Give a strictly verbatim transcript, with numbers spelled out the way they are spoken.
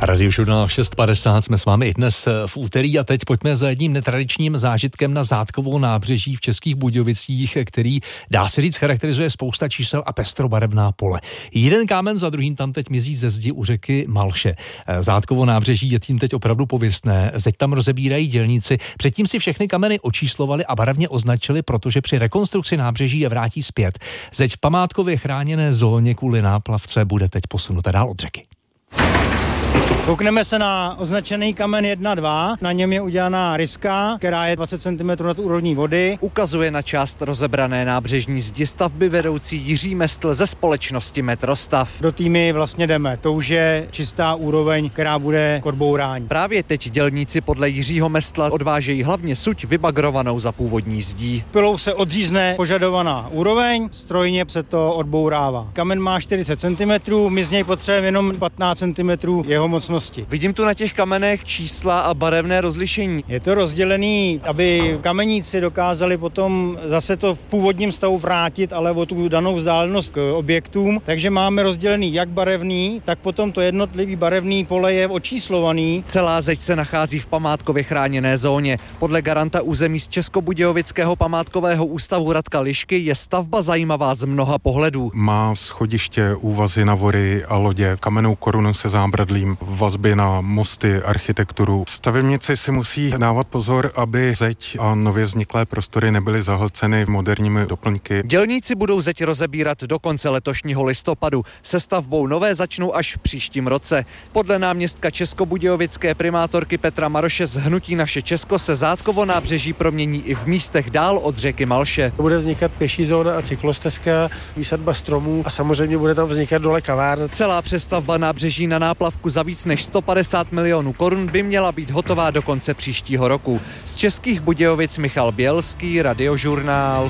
Radiožurnál šest padesát, jsme s vámi i dnes v úterý a teď pojďme za jedním netradičním zážitkem na Zátkovo nábřeží v Českých Budějovicích, který, dá se říct, charakterizuje spousta čísel a pestrobarevná pole. Jeden kámen za druhým tam teď mizí ze zdi u řeky Malše. Zátkovo nábřeží je tím teď opravdu pověstné, zeď tam rozebírají dělníci, předtím si všechny kameny očíslovali a barevně označili, protože při rekonstrukci nábřeží je vrátí zpět. Zeď v památkově chráněné zóně kvůli náplavce bude teď posunuta dál od řeky. Koukneme se na označený kamen jedna dva, na něm je udělaná ryska, která je dvacet centimetrů nad úrovní vody. Ukazuje na část rozebrané nábřežní zdi stavby vedoucí Jiří Mestl ze společnosti Metrostav. Do týmy vlastně jdeme, to už je čistá úroveň, která bude k odbourání. Právě teď dělníci podle Jiřího Mestla odvážejí hlavně suť vybagrovanou za původní zdí. Pilou se odřízne požadovaná úroveň, strojně se to odbourává. Kamen má čtyřicet centimetrů, my z něj potřebujeme jenom patnáct centimetrů jeho mocnosti. Vidím tu na těch kamenech čísla a barevné rozlišení. Je to rozdělený, aby kameníci dokázali potom zase to v původním stavu vrátit, ale o tu danou vzdálenost k objektům. Takže máme rozdělený jak barevný, tak potom to jednotlivý barevný pole je očíslovaný. Celá zeď se nachází v památkově chráněné zóně. Podle garanta území z Českobudějovického památkového ústavu Radka Lišky je stavba zajímavá z mnoha pohledů. Má schodiště, úvazy na vory a lodě, kamennou korunu se zábradlím, vazby na mosty, architekturu. Stavebníci si musí dávat pozor, aby zeď a nově vzniklé prostory nebyly zahlceny moderními doplňky. Dělníci budou zeď rozebírat do konce letošního listopadu. Se stavbou nové začnou až v příštím roce. Podle náměstka českobudějovické primátorky Petra Maroše z hnutí Naše Česko se Zátkovo nábřeží promění i v místech dál od řeky Malše. Bude vznikat pěší zóna a cyklostezka, výsadba stromů a samozřejmě bude tam vznikat dole kavárna. Celá přestavba nábřeží na náplavku za víc než sto padesát milionů korun by měla být hotová do konce příštího roku. Z Českých Budějovic Michal Bělský, Radiožurnál.